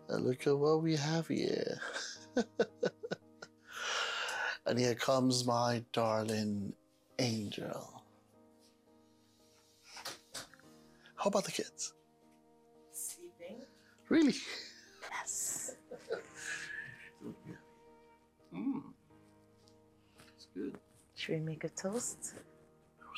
And look at what we have here. And here comes my darling angel. How about the kids? Sleeping. Really? Yes. It's good. Should we make a toast?